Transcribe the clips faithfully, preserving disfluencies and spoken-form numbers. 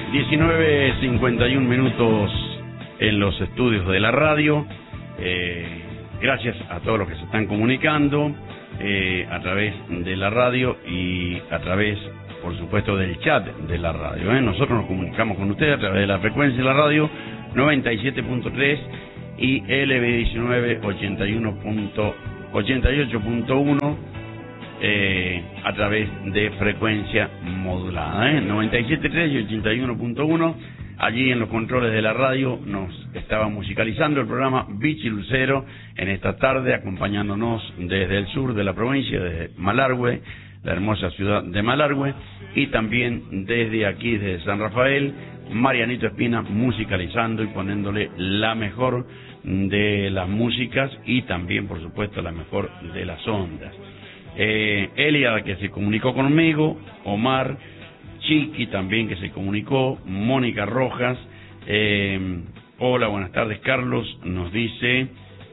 diecinueve cincuenta y un minutos en los estudios de la radio. Eh, gracias a todos los que se están comunicando eh, a través de la radio y a través, por supuesto, del chat de la radio. ¿eh? Nosotros nos comunicamos con ustedes a través de la frecuencia de la radio noventa y siete punto tres y L B diecinueve ochenta y uno punto ochenta y ocho punto uno eh, a través de frecuencia modulada. ¿eh? noventa y siete punto tres y ochenta y uno punto uno. Allí en los controles de la radio nos estaba musicalizando el programa Vichy Lucero en esta tarde, acompañándonos desde el sur de la provincia, desde Malargüe, la hermosa ciudad de Malargüe, y también desde aquí, desde San Rafael, Marianito Espina musicalizando y poniéndole la mejor de las músicas y también, por supuesto, la mejor de las ondas. Eh, Elia, que se comunicó conmigo, Omar, Chiqui también que se comunicó, Mónica Rojas, eh, hola, buenas tardes, Carlos, nos dice,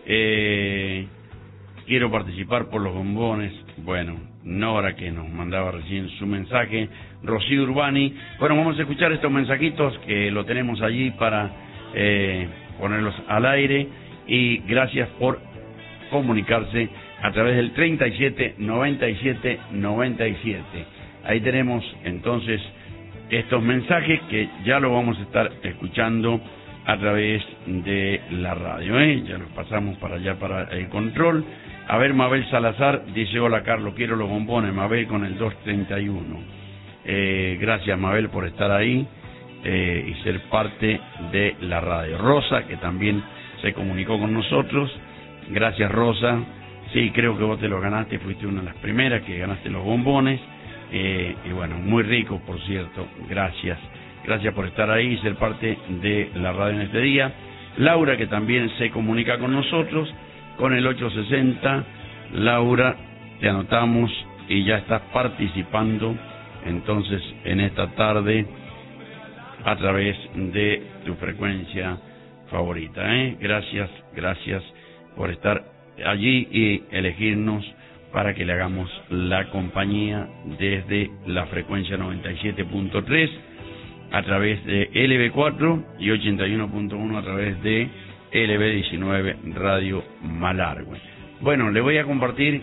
eh, quiero participar por los bombones. Bueno, Nora, que nos mandaba recién su mensaje, Rocío Urbani. Bueno, vamos a escuchar estos mensajitos que lo tenemos allí para eh, ponerlos al aire, y gracias por comunicarse a través del treinta y siete noventa y siete noventa y siete. Ahí tenemos entonces estos mensajes que ya lo vamos a estar escuchando a través de la radio. ¿eh? Ya los pasamos para allá, para el control. A ver, Mabel Salazar dice, hola Carlos, quiero los bombones, Mabel con el dos treinta y uno. Eh, gracias Mabel por estar ahí eh, y ser parte de la radio. Rosa, que también se comunicó con nosotros, gracias Rosa. Sí, creo que vos te lo ganaste, fuiste una de las primeras que ganaste los bombones. Eh, y bueno, muy rico, por cierto, gracias, gracias por estar ahí y ser parte de la radio en este día. Laura, que también se comunica con nosotros, con el ocho sesenta, Laura, te anotamos y ya estás participando, entonces, en esta tarde, a través de tu frecuencia favorita, ¿eh? Gracias, gracias por estar allí y elegirnos para que le hagamos la compañía desde la frecuencia noventa y siete punto tres a través de L B cuatro y ochenta y uno punto uno a través de L B diecinueve Radio Malargüe. Bueno, le voy a compartir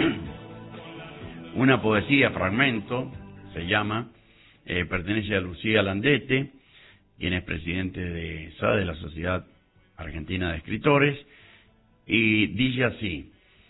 una poesía, fragmento, se llama, eh, pertenece a Lucía Landete, quien es presidente de S A D, de la Sociedad Argentina de Escritores, y dice así: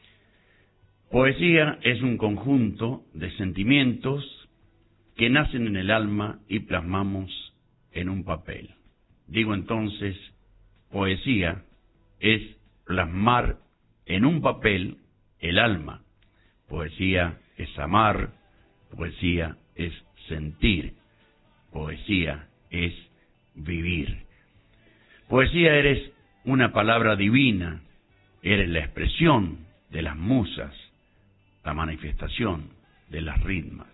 poesía es un conjunto de sentimientos que nacen en el alma y plasmamos en un papel. Digo entonces, poesía es plasmar en un papel el alma. Poesía es amar, poesía es sentir, poesía es vivir. Poesía eres una palabra divina, eres la expresión de las musas, la manifestación de las ritmas.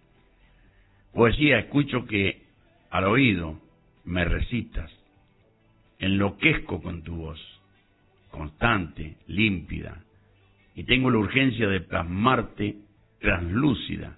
Poesía, escucho que al oído me recitas, enloquezco con tu voz, constante, límpida, y tengo la urgencia de plasmarte translúcida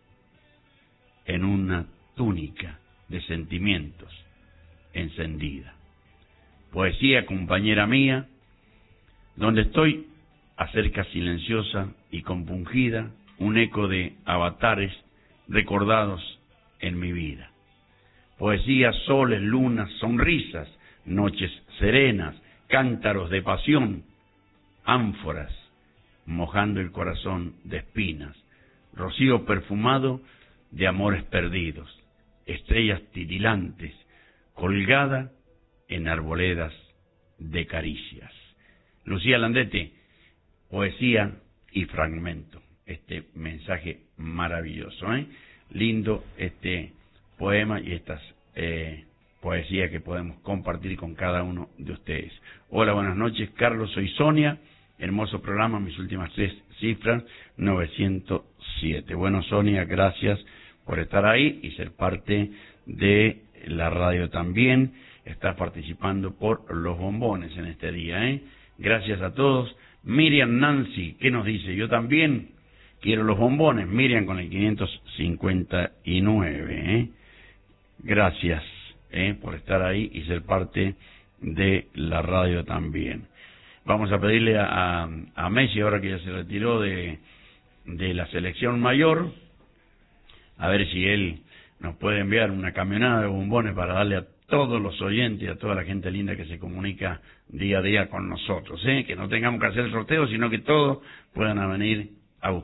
en una túnica de sentimientos encendida. Poesía, compañera mía, donde estoy, acerca silenciosa y compungida un eco de avatares recordados en mi vida. Poesía, soles, lunas, sonrisas, noches serenas, cántaros de pasión, ánforas mojando el corazón de espinas, rocío perfumado de amores perdidos, estrellas titilantes, colgada en arboledas de caricias. Lucía Landete, poesía y fragmento. Este mensaje maravilloso, ¿eh? Lindo este poema y estas eh, poesías que podemos compartir con cada uno de ustedes. Hola, buenas noches, Carlos, soy Sonia. Hermoso programa, mis últimas tres cifras, novecientos siete. Bueno, Sonia, gracias por estar ahí y ser parte de la radio también. Estás participando por los bombones en este día, ¿eh? Gracias a todos. Miriam Nancy, ¿qué nos dice? Yo también quiero los bombones. Miriam con el quinientos cincuenta y nueve, ¿eh? Gracias. eh, por estar ahí y ser parte de la radio también. Vamos a pedirle a, a, a Messi, ahora que ya se retiró de, de la selección mayor, a ver si él nos puede enviar una camionada de bombones para darle a todos los oyentes, a toda la gente linda que se comunica día a día con nosotros, ¿eh? Que no tengamos que hacer sorteos, sino que todos puedan venir